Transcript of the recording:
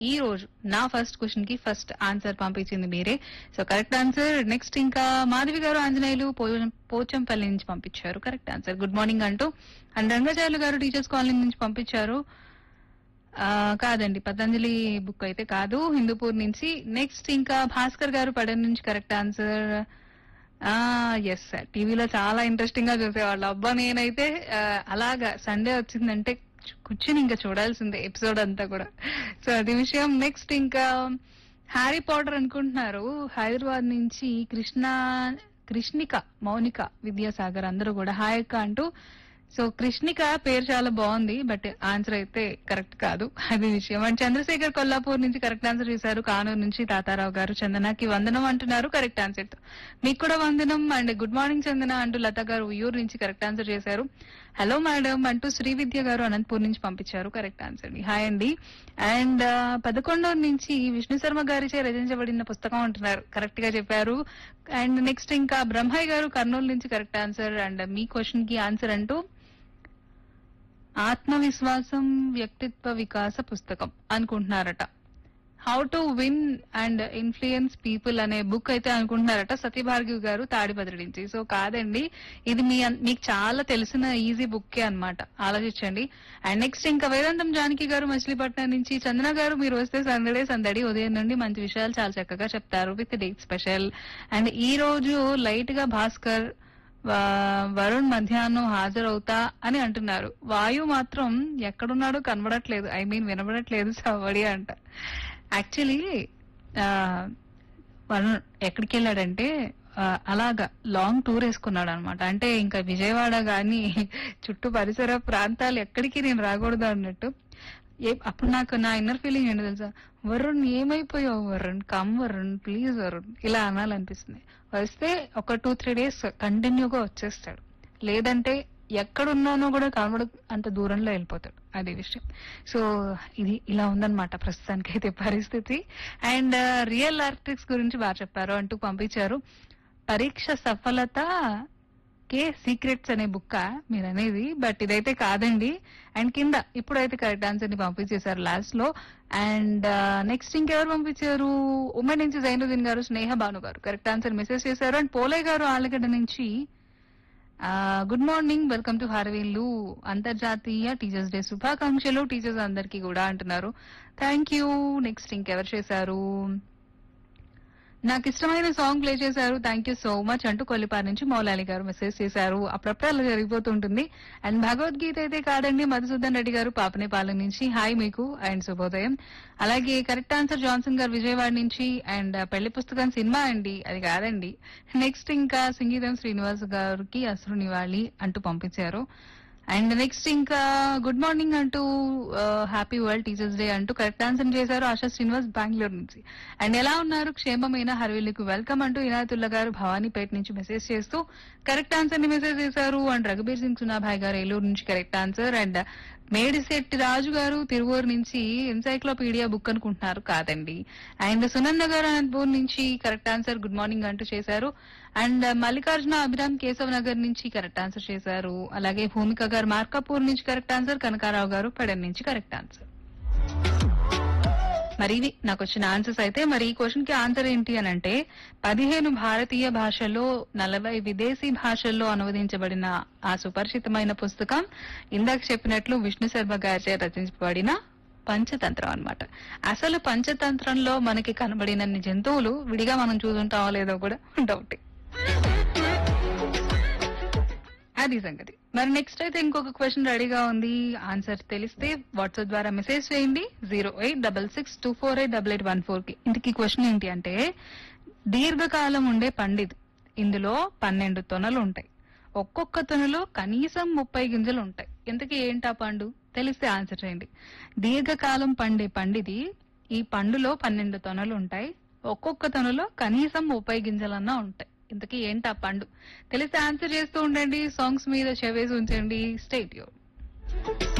ఈ రోజు నా ఫస్ట్ క్వశ్చన్ కి ఫస్ట్ ఆన్సర్ పంపించింది మీరే. So correct answer. నెక్స్ట్ ఇంకా మాధవి గారు ఆంజనేయులు పోచంపల్లి నుంచి పంపించారు కరెక్ట్ ఆన్సర్. గుడ్ మార్నింగ్ అంటూ. అండ్ రంగాచార్యులు గారు టీచర్స్ కాలనీ నుంచి పంపించారు. కాదండి, పతంజలి బుక్ అయితే కాదు, హిందూపూర్ నుంచి. నెక్స్ట్ ఇంకా భాస్కర్ గారు పడన్ నుంచి కరెక్ట్ ఆన్సర్. ఎస్ సార్, టీవీలో చాలా ఇంట్రెస్టింగ్ గా చూసేవాళ్ళు. అబ్బా నేనైతే అలాగా సండే వచ్చిందంటే కూర్చుని ఇంకా చూడాల్సిందే ఎపిసోడ్ అంతా కూడా. సో అది విషయం. నెక్స్ట్ ఇంకా హ్యారీ పాటర్ అనుకుంటున్నారు హైదరాబాద్ నుంచి కృష్ణిక మౌనిక విద్యాసాగర్ అందరూ కూడా హాయ్ అక్క అంటూ. సో కృష్ణిక పేరు చాలా బాగుంది, బట్ ఆన్సర్ అయితే కరెక్ట్ కాదు, అది విషయం. అండ్ చంద్రశేఖర్ కొల్లాపూర్ నుంచి కరెక్ట్ ఆన్సర్ చేశారు. కానూరు నుంచి తాతారావు గారు చందనకి వందనం అంటున్నారు కరెక్ట్ ఆన్సర్ తో. మీకు కూడా వందనం. అండ్ గుడ్ మార్నింగ్ చందన అంటూ లత గారు ఉయ్యూరు నుంచి కరెక్ట్ ఆన్సర్ చేశారు. హలో మేడం అంటూ శ్రీవిద్య గారు అనంతపూర్ నుంచి పంపించారు కరెక్ట్ ఆన్సర్. హాయ్ అండి. అండ్ 11 నుంచి విష్ణు శర్మ గారిచే రచించబడిన పుస్తకం అంటున్నారు కరెక్ట్ గా చెప్పారు. అండ్ నెక్స్ట్ ఇంకా బ్రహ్మయ్య గారు కర్నూలు నుంచి correct answer. And me question కి ఆన్సర్ అంటూ ఆత్మవిశ్వాసం వ్యక్తిత్వ వికాస పుస్తకం అనుకుంటున్నారట. How to win and influence people అనే బుక్ అయితే అనుకుంటున్నారట సత్యభార్గవి గారు తాడిపత్రి నుంచి. సో కాదండి, ఇది మీకు చాలా తెలిసిన ఈజీ బుక్కే అన్నమాట, ఆలోచించండి. అండ్ నెక్స్ట్ ఇంకా వేదాంతం జానకి గారు మచిలీపట్నం నుంచి. చందన గారు మీరు వస్తే సందడే సందడి ఉదయం నుండి మంచి విషయాలు చాలా చక్కగా చెప్తారు విత్ డేట్ స్పెషల్. అండ్ ఈ రోజు లైట్ గా భాస్కర్ వరుణ్ మధ్యాహ్నం హాజరవుతా అని అంటున్నారు. వాయు మాత్రం ఎక్కడున్నాడో కనబడట్లేదు, ఐ మీన్ వినబడట్లేదు, సవడి అంట. యాక్చువల్లీ వరుణ్ ఎక్కడికి వెళ్ళాడంటే అలాగా లాంగ్ టూర్ వేసుకున్నాడు అనమాట. అంటే ఇంకా విజయవాడ గాని చుట్టూ పరిసర ప్రాంతాలు ఎక్కడికి నేను రాకూడదు అన్నట్టు. అప్పుడు నాకు నా ఇన్నర్ ఫీలింగ్ ఏంటో తెలుసా, వరుణ్ ఏమైపోయావు వరుణ్, కమ్ వరుణ్ ప్లీజ్ వరుణ్, ఇలా అనాలనిపిస్తుంది. వస్తే ఒక 2-3 days కంటిన్యూగా వచ్చేస్తాడు, లేదంటే ఎక్కడున్నానో కూడా కనబడ అంత దూరంలో వెళ్ళిపోతాడు, అది విషయం. సో ఇది ఇలా ఉందన్నమాట ప్రస్తుతానికి అయితే పరిస్థితి. అండ్ రియల్ ఆర్టిక్స్ గురించి బాగా చెప్పారు అంటూ పంపించారు. పరీక్ష సఫలత కే సీక్రెట్స్ అనే బుక్క మీరు అనేది, బట్ ఇదైతే కాదండి. అండ్ కింద ఇప్పుడైతే కరెక్ట్ ఆన్సర్ ని పంపించేశారు లాస్ట్ లో. అండ్ నెక్స్ట్ ఇంకెవరు పంపించారు, ఉమెన్ నుంచి జైనుద్దీన్ గారు స్నేహ భాను గారు కరెక్ట్ ఆన్సర్ మెసేజ్ చేశారు. అండ్ పోలయ్య గారు ఆలగడ్డ నుంచి గుడ్ మార్నింగ్, వెల్కమ్ టు హారవీల్లు, అంతర్జాతీయ టీచర్స్ డే శుభాకాంక్షలు టీచర్స్ అందరికీ కూడా అంటున్నారు. Thank you. నెక్స్ట్ ఇంకెవరు చేశారు, నాకు ఇష్టమైన సాంగ్ ప్లే చేశారు థ్యాంక్ యూ సో మచ్ అంటూ కొల్లిపారు నుంచి మౌలాలి గారు మెసేజ్ చేశారు. అప్పుడప్పుడు అలా జరిగిపోతుంటుంది. అండ్ భగవద్గీత అయితే కాదండి, మధుసూదన్ రెడ్డి గారు పాపనేపాలెం నుంచి హాయ్ మీకు అండ్ శుభోదయం. అలాగే కరెక్ట్ ఆన్సర్ జాన్సన్ గారు విజయవాడ నుంచి. అండ్ పెళ్లి పుస్తకం సినిమా అండి, అది కాదండి. నెక్స్ట్ ఇంకా సంగీతం శ్రీనివాస్ గారికి అసలు నివాళి అంటూ పంపించారు. అండ్ నెక్స్ట్ ఇంకా గుడ్ మార్నింగ్ అంటూ హ్యాపీ వరల్డ్ టీచర్స్ డే అంటూ కరెక్ట్ ఆన్సర్ చేశారు ఆశా శ్రీనివాస్ బెంగళూరు నుంచి. అండ్ ఎలా ఉన్నారు, క్షేమమైన హర్విల్లుకు వెల్కమ్ అంటూ ఇనాయతుల్లా గారు భవానీపేట నుంచి మెసేజ్ చేస్తూ కరెక్ట్ ఆన్సర్ ని మెసేజ్ చేశారు. అండ్ రఘుబీర్ సింగ్ సునాభాయ్ గారు ఏలూరు నుంచి కరెక్ట్ ఆన్సర్. అండ్ మేడిశెట్టి రాజు గారు తిరువూరు నుంచి ఎన్సైక్లోపీడియా బుక్ అనుకుంటున్నారు, కాదండి. అండ్ సునంద గారు అనంతపూర్ నుంచి కరెక్ట్ ఆన్సర్ గుడ్ మార్నింగ్ అంటూ చేశారు. అండ్ మల్లికార్జున అభిరామ్ కేశవ్ నగర్ నుంచి కరెక్ట్ ఆన్సర్ చేశారు. అలాగే భూమిక గారు మార్కాపూర్ నుంచి కరెక్ట్ ఆన్సర్. కనకారావు గారు పెడన్ నుంచి కరెక్ట్ ఆన్సర్. మరి ఇవి నాకు వచ్చిన ఆన్సర్స్ అయితే. మరి ఈ క్వశ్చన్ కి ఆన్సర్ ఏంటి అని అంటే 15 భారతీయ భాషల్లో 40 విదేశీ భాషల్లో అనువదించబడిన ఆ సుపరిచితమైన పుస్తకం ఇందాక చెప్పినట్లు విష్ణు శర్మ గారిచే రచించబడిన పంచతంత్రం అన్నమాట. అసలు పంచతంత్రంలో మనకి కనబడిన జంతువులు విడిగా మనం చూసుంటామో లేదో కూడా డౌట్, అది సంగతి. మరి నెక్స్ట్ అయితే ఇంకొక క్వశ్చన్ రెడీగా ఉంది. ఆన్సర్ తెలిస్తే వాట్సాప్ ద్వారా మెసేజ్ చేయండి 0866248814 కి. ఇంతకీ క్వశ్చన్ ఏంటి అంటే, దీర్ఘకాలం ఉండే పండిది, ఇందులో 12 తొనలు ఉంటాయి, ఒక్కొక్క తొనలో కనీసం 30 గింజలు ఉంటాయి. ఇంతకీ ఏంటా పండు, తెలిస్తే ఆన్సర్ చేయండి. దీర్ఘకాలం పండే పండిది, ఈ పండులో 12 తొనలు ఉంటాయి, ఒక్కొక్క తొనలో కనీసం 30 గింజలన్నా ఉంటాయి. ఇంతకీ ఏంటా పండు, తెలిస్తే ఆన్సర్ చేస్తూ ఉండండి. సాంగ్స్ మీద చెవేసి ఉంచండి. Stay tuned.